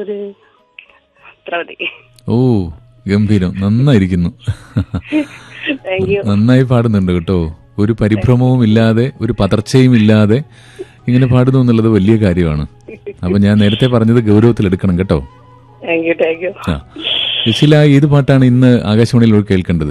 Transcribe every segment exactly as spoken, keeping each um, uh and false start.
ഒരു അത്ര മതി. ഓ ഗംഭീരം, നന്നായിരിക്കുന്നു. നന്നായി പാടുന്നുണ്ട് കേട്ടോ. ഒരു പരിഭ്രമവും ഇല്ലാതെ ഒരു പതർച്ചയും ഇല്ലാതെ ഇങ്ങനെ പാടുന്നു എന്നുള്ളത് വലിയ കാര്യമാണ്. അപ്പൊ ഞാൻ നേരത്തെ പറഞ്ഞത് ഗൗരവത്തിലെടുക്കണം കേട്ടോ. ജസീല, ഏത് പാട്ടാണ് ഇന്ന് ആകാശവാണിയിലൂടെ കേൾക്കേണ്ടത്?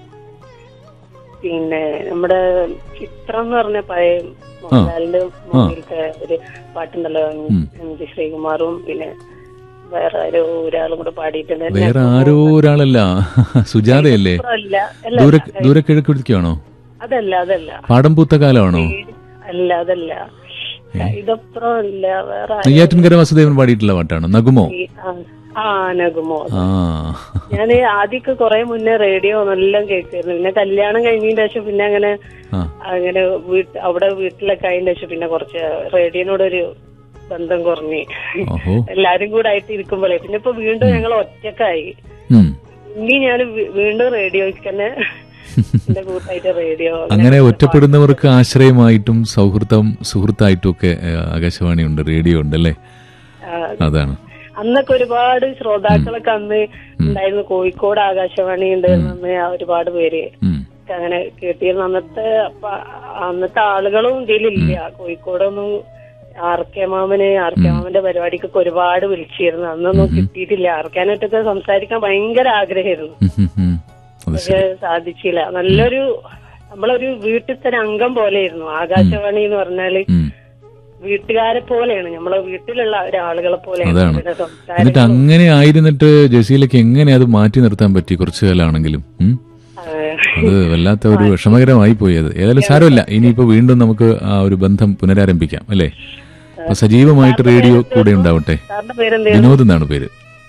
പിന്നെ നമ്മുടെ ചിത്രം എന്ന് പറഞ്ഞ പഴയ മോഹൻലാലിന്റെ മൂവിയിലത്തെ ഒരു പാട്ടുണ്ടല്ലോ, എം ജി ശ്രീകുമാറും പിന്നെ വേറെ ആരോ ഒരാളും കൂടെ പാടിയിട്ടുണ്ട്. വേറെ ആരോ ഒരാളല്ല, സുജാതയല്ലേ? ദൂരെ കിഴക്കുടിക്കാണോ? അതല്ല അതല്ല. പാടം പൂത്ത കാലമാണോ? അല്ല അതല്ല. ഇതപ്പുറം അല്ല, വേറെ നെയ്യാറ്റിൻകര വാസുദേവൻ പാടിയിട്ടുള്ള പാട്ടാണ് നഗുമോ? ആ നഗുമോ. ഞാന് ആദ്യമൊക്കെ കൊറേ മുന്നേ റേഡിയോ എല്ലാം കേൾക്കായിരുന്നു. പിന്നെ കല്യാണം കഴിഞ്ഞതിന് ശേഷം പിന്നെ അങ്ങനെ അങ്ങനെ വീട്ട് അവിടെ വീട്ടിലൊക്കെ ആയതിന് ശേഷം പിന്നെ കുറച്ച് റേഡിയോനോടൊരു ബന്ധം കുറഞ്ഞ് എല്ലാരും കൂടെ ആയിട്ട് ഇരിക്കുമ്പോഴേ പിന്നെ ഇപ്പൊ വീണ്ടും ഞങ്ങൾ ഒറ്റക്കായി. ഇനി ഞാൻ വീണ്ടും റേഡിയോയ്ക്ക് തന്നെ എന്റെ കൂട്ടായിട്ട് റേഡിയോ. അങ്ങനെ ഒറ്റപ്പെടുന്നവർക്ക് ആശ്രയമായിട്ടും സൗഹൃദം സുഹൃത്തായിട്ടും ഒക്കെ ആകാശവാണി ഉണ്ട്, റേഡിയോ ഉണ്ട് അല്ലേ? അതാണ്. അന്നൊക്കെ ഒരുപാട് ശ്രോതാക്കളൊക്കെ അന്ന് ഉണ്ടായിരുന്നു. കോഴിക്കോട് ആകാശവാണി ഉണ്ടായിരുന്നു അന്ന്, ഒരുപാട് പേര് അങ്ങനെ കേട്ടിരുന്നു. അന്നത്തെ അന്നത്തെ ആളുകളും ഇതിലില്ല. കോഴിക്കോടൊന്നും ആർ കെ മാമന് ആർ കെ മാമന്റെ പരിപാടിക്കൊക്കെ ഒരുപാട് വിളിച്ചിരുന്നു. അന്നൊന്നും കിട്ടിയിട്ടില്ല. ആർ കെനായിട്ടൊക്കെ സംസാരിക്കാൻ ഭയങ്കര ആഗ്രഹമായിരുന്നു, പക്ഷെ സാധിച്ചില്ല. നല്ലൊരു നമ്മളൊരു വീട്ടിൽ തന്നെ അംഗം പോലെയായിരുന്നു ആകാശവാണി എന്ന് പറഞ്ഞാല്. വീട്ടുകാരെ പോലെയാണ്, നമ്മളെ വീട്ടിലുള്ള ഒരാളുകളെ പോലെയാണ്. എന്നിട്ട് അങ്ങനെ ആയിരുന്നിട്ട് ജസീലക്ക് എങ്ങനെ അത് മാറ്റി നിർത്താൻ പറ്റി? കുറച്ചു കാലമാണെങ്കിലും അത് വല്ലാത്ത ഒരു വിഷമകരമായി പോയത്. ഏതായാലും സാരമില്ല, ഇനിയിപ്പോ വീണ്ടും നമുക്ക് ആ ഒരു ബന്ധം പുനരാരംഭിക്കാം അല്ലേ? അപ്പൊ സജീവമായിട്ട് റേഡിയോ കൂടെ ഉണ്ടാവട്ടെ. വിനോദ് എന്നാണ് പേര്.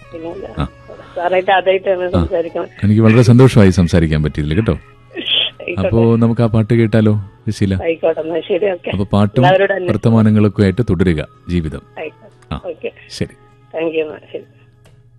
എനിക്ക് വളരെ സന്തോഷമായി സംസാരിക്കാൻ പറ്റിയില്ല കേട്ടോ. അപ്പോ നമുക്ക് ആ പാട്ട് കേട്ടാലോ ജസീല? അപ്പൊ പാട്ടും വർത്തമാനങ്ങളൊക്കെ ആയിട്ട് തുടരുക ജീവിതം. ആ ശരി.